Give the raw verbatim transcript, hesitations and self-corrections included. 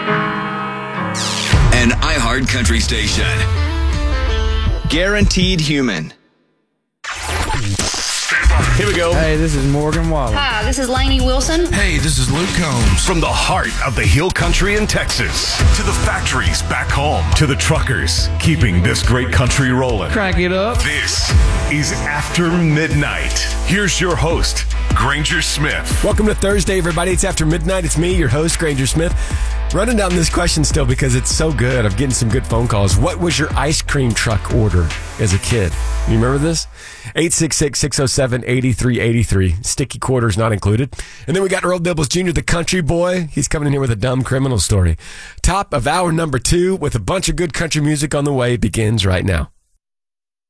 An iHeart Country station. Guaranteed human. Here we go. Hey, this is Morgan Wallen. Hi, this is Lainey Wilson. Hey, this is Luke Combs. From the heart of the Hill Country in Texas to the factories back home to the truckers keeping this great country rolling. Crank it up. This is After Midnight. Here's your host, Granger Smith. Welcome to Thursday, everybody. It's After Midnight. It's me, your host, Granger Smith. Running down this question still because it's so good. I'm getting some good phone calls. What was your ice cream truck order as a kid? You remember this? eight six six, six oh seven, eight three eight three. Sticky quarters not included. And then we got Earl Dibbles Junior, the country boy. He's coming in here with a dumb criminal story. Top of hour number two with a bunch of good country music on the way begins right now.